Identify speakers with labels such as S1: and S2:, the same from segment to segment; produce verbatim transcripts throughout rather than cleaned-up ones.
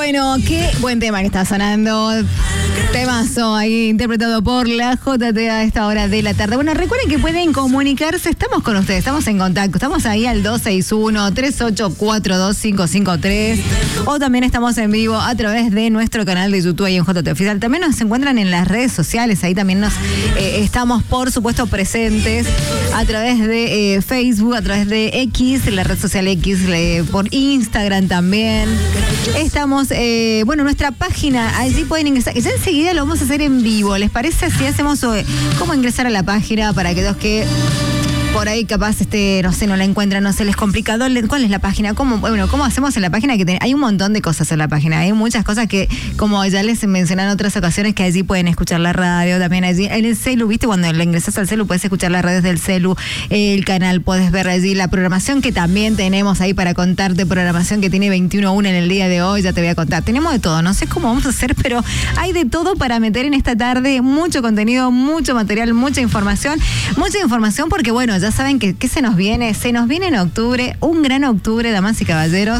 S1: Bueno, qué buen tema que está sonando. Temazo ahí interpretado por la J T a esta hora de la tarde. Bueno, recuerden que pueden comunicarse, estamos con ustedes, estamos en contacto, estamos ahí al dos seis uno, tres ocho cuatro, dos cinco cinco tres o también estamos en vivo a través de nuestro canal de YouTube ahí en J T Oficial. También nos encuentran en las redes sociales, ahí también nos eh, estamos por supuesto presentes a través de eh, Facebook, a través de X, la red social X, eh, por Instagram también. Estamos, eh, bueno, nuestra página, allí pueden ingresar, ya enseguida lo vamos a hacer en vivo. ¿Les parece si hacemos eh, cómo ingresar a la página para aquellos que por ahí capaz, este, no sé, no la encuentran, no se les complica? ¿Cuál es la página? ¿Cómo, bueno, ¿cómo hacemos en la página? Que ten, hay un montón de cosas en la página, hay muchas cosas que, como ya les mencioné en otras ocasiones, que allí pueden escuchar la radio, también allí en el celu, ¿viste? Cuando le ingresas al celu puedes escuchar las redes del celu, el canal, puedes ver allí la programación que también tenemos ahí para contarte, programación que tiene veintiuno a una en el día de hoy, ya te voy a contar. Tenemos de todo, no sé cómo vamos a hacer, pero hay de todo para meter en esta tarde, mucho contenido, mucho material, mucha información, mucha información porque, bueno, ya saben que, que se nos viene, se nos viene en octubre, un gran octubre, damas y caballeros.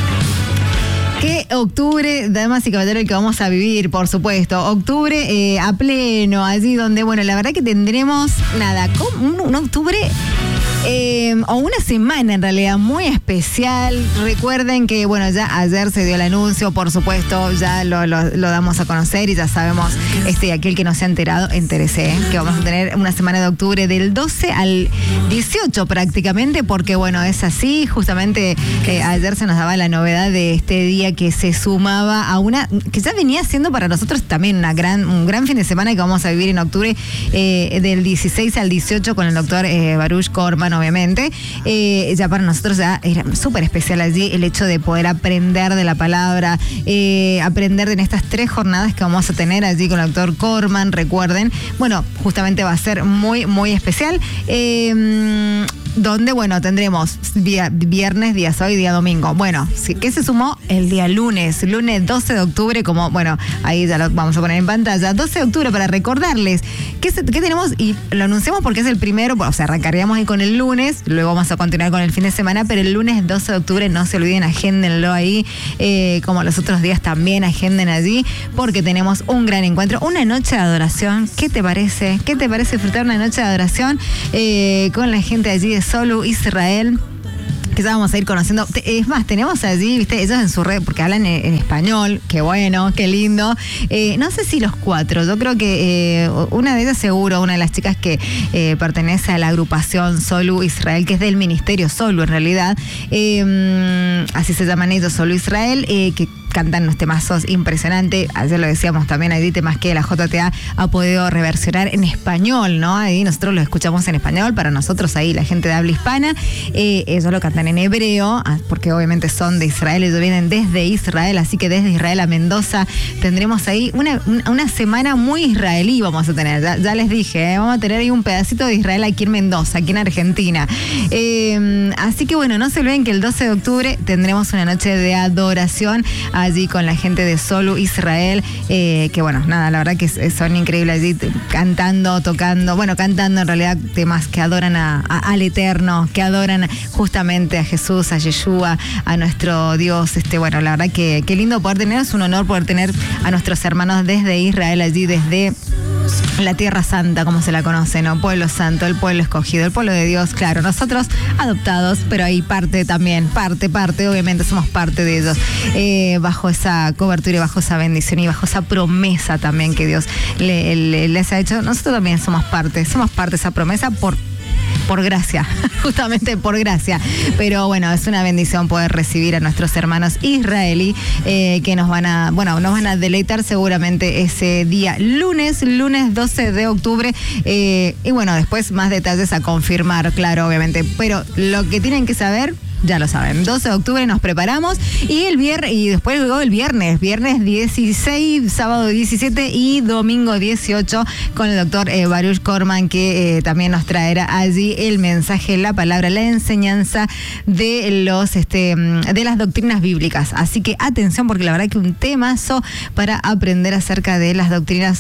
S1: ¿Qué octubre, damas y caballeros, el que vamos a vivir, por supuesto? Octubre eh, a pleno, allí donde, bueno, la verdad que tendremos, nada, un, un octubre... Eh, o una semana en realidad muy especial. Recuerden que, bueno, ya ayer se dio el anuncio, por supuesto, ya lo, lo, lo damos a conocer y ya sabemos, este, aquel que no se ha enterado, entérese, ¿eh? Que vamos a tener una semana de octubre del doce al dieciocho prácticamente, porque, bueno, es así, justamente eh, ayer se nos daba la novedad de este día que se sumaba a una, que ya venía siendo para nosotros también una gran, un gran fin de semana que vamos a vivir en octubre, eh, del dieciséis al dieciocho con el doctor eh, Baruch Korban, obviamente. Eh, ya para nosotros ya era súper especial allí el hecho de poder aprender de la palabra, eh, aprender en estas tres jornadas que vamos a tener allí con el doctor Korban, recuerden. Bueno, justamente va a ser muy, muy especial. Eh, donde, bueno, tendremos día viernes, día hoy, día domingo. Bueno, ¿qué se sumó? El día lunes, lunes doce de octubre, como, bueno, ahí ya lo vamos a poner en pantalla, doce de octubre para recordarles qué, se, qué tenemos, y lo anunciamos porque es el primero, o sea, arrancaríamos ahí con el lunes, luego vamos a continuar con el fin de semana, pero el lunes doce de octubre, no se olviden, agéndenlo ahí, eh, como los otros días también, agenden allí, porque tenemos un gran encuentro, una noche de adoración. ¿Qué te parece? ¿Qué te parece disfrutar una noche de adoración eh, con la gente allí de Solu Israel? Que ya vamos a ir conociendo. Es más, tenemos allí, viste, ellos en su red, porque hablan en, en español, qué bueno, qué lindo. Eh, no sé si los cuatro, yo creo que eh, una de ellas seguro, una de las chicas que eh, pertenece a la agrupación Solu Israel, que es del ministerio Solu en realidad, eh, así se llaman ellos, Solu Israel, eh, que cantan unos temazos impresionantes. Ayer lo decíamos también, hay temas que la J T A ha podido reversionar en español, ¿no? Ahí nosotros lo escuchamos en español, para nosotros ahí la gente de habla hispana, eh, ellos lo cantan en hebreo, porque obviamente son de Israel, ellos vienen desde Israel, así que desde Israel a Mendoza tendremos ahí una, una semana muy israelí vamos a tener, ya, ya les dije, ¿eh? Vamos a tener ahí un pedacito de Israel aquí en Mendoza, aquí en Argentina. Eh, así que bueno, no se olviden que el doce de octubre tendremos una noche de adoración allí con la gente de Solu Israel, eh, que bueno, nada, la verdad que son increíbles allí cantando, tocando, bueno, cantando en realidad temas que adoran a, a, al Eterno, que adoran justamente a Jesús, a Yeshua, a nuestro Dios. Este, bueno, la verdad que qué lindo poder tener, es un honor poder tener a nuestros hermanos desde Israel allí, desde la Tierra Santa, como se la conoce, ¿no? Pueblo santo, el pueblo escogido, el pueblo de Dios, claro, nosotros adoptados, pero ahí parte también, parte, parte, obviamente somos parte de ellos, eh, bajo esa cobertura y bajo esa bendición y bajo esa promesa también que Dios le, le, les ha hecho. Nosotros también somos parte, somos parte de esa promesa por por gracia, justamente por gracia. Pero bueno, es una bendición poder recibir a nuestros hermanos israelí eh, que nos van a, bueno, nos van a deleitar seguramente ese día lunes, lunes doce de octubre. Eh, y bueno, después más detalles a confirmar, claro, obviamente. Pero lo que tienen que saber, ya lo saben, doce de octubre nos preparamos y el viernes, y después luego el viernes, viernes dieciséis, sábado diecisiete y domingo dieciocho con el doctor eh, Baruch Korban, que eh, también nos traerá allí el mensaje, la palabra, la enseñanza de los este de las doctrinas bíblicas. Así que atención, porque la verdad que un temazo para aprender acerca de las doctrinas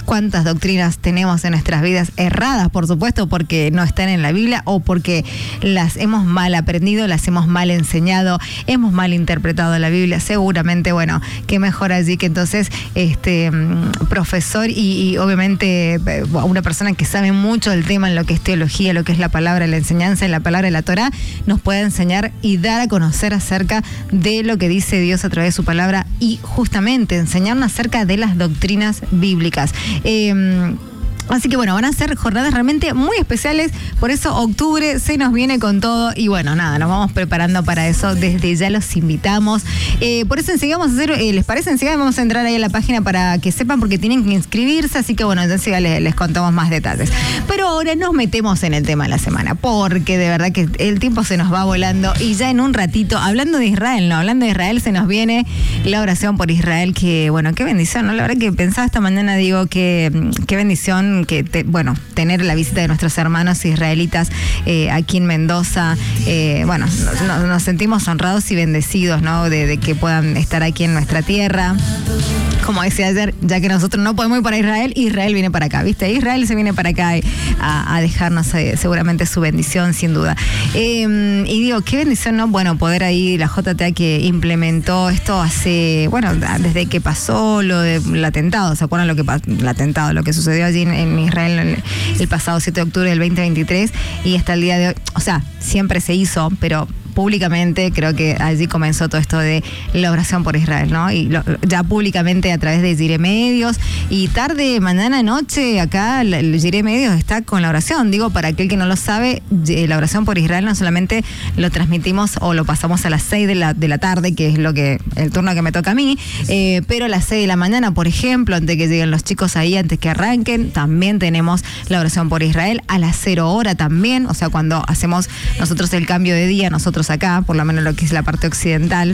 S1: cuántas doctrinas tenemos en nuestras vidas erradas, por supuesto, porque no están en la Biblia o porque las hemos mal aprendido, las hemos mal enseñado, hemos mal interpretado la Biblia. Seguramente, bueno, qué mejor allí que entonces este profesor y, y obviamente una persona que sabe mucho del tema en lo que es teología, lo que es la palabra, la enseñanza en la palabra de la Torá, nos pueda enseñar y dar a conocer acerca de lo que dice Dios a través de su palabra y justamente enseñarnos acerca de las doctrinas bíblicas. Eh, Así que bueno, van a ser jornadas realmente muy especiales, por eso octubre se nos viene con todo y bueno, nada, nos vamos preparando para eso, desde ya los invitamos. Eh, por eso enseguida vamos a hacer, eh, ¿les parece? Enseguida vamos a entrar ahí a la página para que sepan porque tienen que inscribirse, así que bueno, enseguida les, les contamos más detalles. Pero ahora nos metemos en el tema de la semana, porque de verdad que el tiempo se nos va volando y ya en un ratito, hablando de Israel, no, hablando de Israel se nos viene la oración por Israel, que bueno, qué bendición, ¿no? La verdad que pensaba esta mañana, digo, que qué bendición que, te, bueno, tener la visita de nuestros hermanos israelitas eh, aquí en Mendoza. Eh, bueno, nos, nos sentimos honrados y bendecidos, ¿no? De, de que puedan estar aquí en nuestra tierra. Como decía ayer, ya que nosotros no podemos ir para Israel, Israel viene para acá, ¿viste? Israel se viene para acá a, a dejarnos eh, seguramente su bendición, sin duda. Eh, y digo, qué bendición, ¿no? Bueno, poder ahí, la J T A que implementó esto hace, bueno, desde que pasó lo del atentado, ¿se acuerdan lo que el atentado, lo que sucedió allí en, en Israel el, el pasado siete de octubre del veinte veintitrés y hasta el día de hoy? O sea, siempre se hizo, pero públicamente creo que allí comenzó todo esto de la oración por Israel, ¿no? Y lo, ya públicamente a través de Jiré Medios y tarde, mañana, noche, acá el Jiré Medios está con la oración. Digo, para aquel que no lo sabe, la oración por Israel no solamente lo transmitimos o lo pasamos a las seis de la, de la tarde, que es lo que el turno que me toca a mí, eh, pero a las seis de la mañana, por ejemplo, antes que lleguen los chicos ahí, antes que arranquen, también tenemos la oración por Israel a las cero hora también, o sea, cuando hacemos nosotros el cambio de día, nosotros acá, por lo menos lo que es la parte occidental.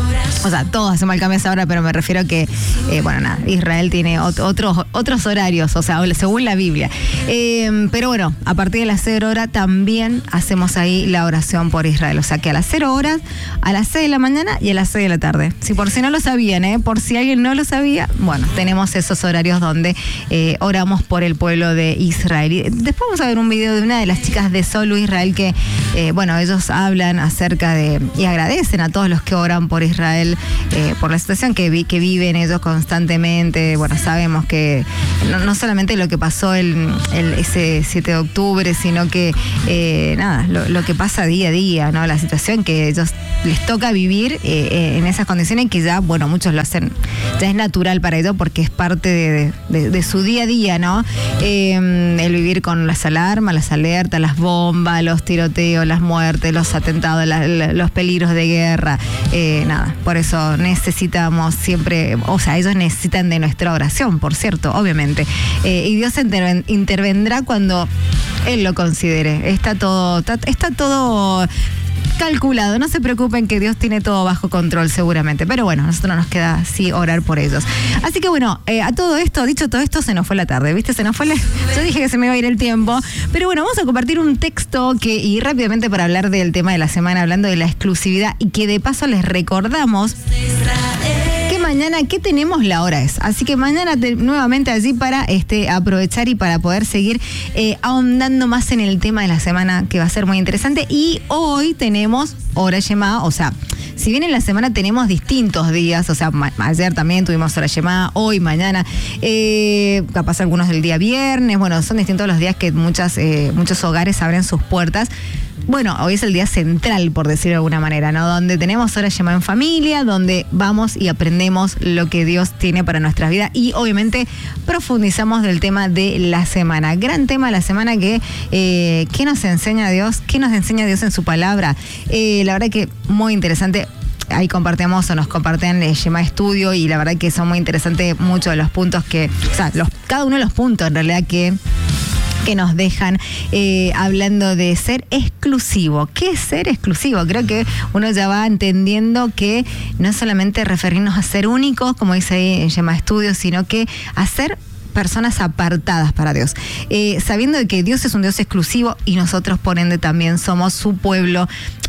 S1: O sea, todos hacemos el cambio a esa hora, pero me refiero a que, eh, bueno, nada, Israel tiene ot- otros otros horarios, o sea, según la Biblia. Eh, pero bueno, a partir de las cero horas también hacemos ahí la oración por Israel. O sea, que a las cero horas, a las seis de la mañana y a las seis de la tarde. Si por si no lo sabían, ¿eh? Por si alguien no lo sabía, bueno, tenemos esos horarios donde eh, oramos por el pueblo de Israel. Y después vamos a ver un video de una de las chicas de Solo Israel que, eh, bueno, ellos hablan acerca de, y agradecen a todos los que oran por Israel, eh, por la situación que, vi, que viven ellos constantemente. Bueno, sabemos que no, no solamente lo que pasó el, el, ese siete de octubre, sino que, eh, nada, lo, lo que pasa día a día, ¿no? La situación que ellos les toca vivir eh, en esas condiciones que ya, bueno, muchos lo hacen, ya es natural para ellos porque es parte de, de, de su día a día, ¿no? Eh, el vivir con las alarmas, las alertas, las bombas, los tiroteos, las muertes, los atentados, la, la, los peligros de guerra, eh, nada, por eso necesitamos siempre, o sea, ellos necesitan de nuestra oración, por cierto, obviamente, eh, y Dios interven, intervendrá cuando Él lo considere. Está todo, está, está todo calculado, no se preocupen que Dios tiene todo bajo control seguramente, pero bueno, a nosotros nos queda sí orar por ellos. Así que bueno, eh, a todo esto, dicho todo esto, se nos fue la tarde, ¿viste? Se nos fue la... Yo dije que se me iba a ir el tiempo, pero bueno, vamos a compartir un texto que, y rápidamente para hablar del tema de la semana, hablando de la exclusividad y que de paso les recordamos que mañana, ¿qué tenemos? La hora es. Así que mañana te, nuevamente allí para este aprovechar y para poder seguir eh, ahondando más en el tema de la semana, que va a ser muy interesante. Y hoy tenemos hora llamada, o sea, si bien en la semana tenemos distintos días, o sea, ma- ayer también tuvimos hora llamada, hoy, mañana, eh, capaz algunos del día viernes, bueno, son distintos los días que muchas, eh, muchos hogares abren sus puertas. Bueno, hoy es el día central, por decirlo de alguna manera, ¿no? Donde tenemos hora llamada en familia, donde vamos y aprendemos lo que Dios tiene para nuestras vidas y obviamente profundizamos del tema de la semana. Gran tema de la semana que, eh, ¿qué nos enseña Dios? ¿Qué nos enseña Dios en su palabra? Eh, la verdad que muy interesante. Ahí compartimos o nos comparten el Shema Estudio y la verdad que son muy interesantes muchos de los puntos que, o sea, los, cada uno de los puntos en realidad que... que nos dejan eh, hablando de ser exclusivo. ¿Qué es ser exclusivo? Creo que uno ya va entendiendo que no es solamente referirnos a ser únicos, como dice ahí en Shema Estudio, sino que a ser personas apartadas para Dios. Eh, sabiendo de que Dios es un Dios exclusivo y nosotros por ende también somos su pueblo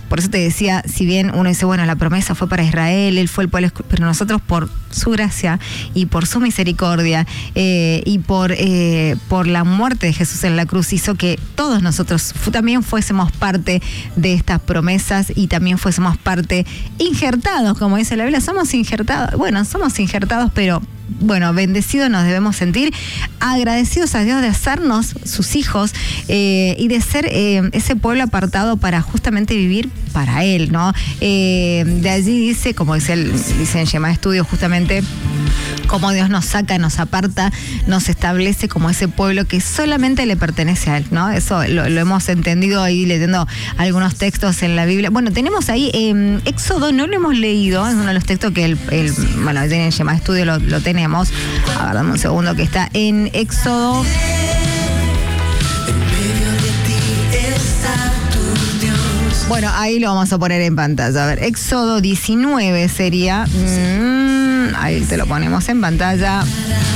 S1: por eso te decía, si bien uno dice, bueno, la promesa fue para Israel, él fue el pueblo, pero nosotros por su gracia y por su misericordia eh, y por, eh, por la muerte de Jesús en la cruz hizo que todos nosotros fu- también fuésemos parte de estas promesas y también fuésemos parte injertados, como dice la Biblia, somos injertados, bueno, somos injertados, pero bueno, bendecidos nos debemos sentir, agradecidos a Dios de hacernos sus hijos eh, y de ser eh, ese pueblo apartado para justamente vivir para Él, ¿no? Eh, de allí dice, como dice, el, dice en Shema Estudio, justamente cómo Dios nos saca, nos aparta, nos establece como ese pueblo que solamente le pertenece a Él, ¿no? Eso lo, lo hemos entendido ahí leyendo algunos textos en la Biblia. Bueno, tenemos ahí eh, Éxodo, no lo hemos leído, es uno de los textos que el, el bueno, en Shema Estudio lo, lo tenemos. A ver, dame un segundo, que está en Éxodo. Bueno, ahí lo vamos a poner en pantalla. A ver, Éxodo diecinueve sería. Mmm, ahí te lo ponemos en pantalla.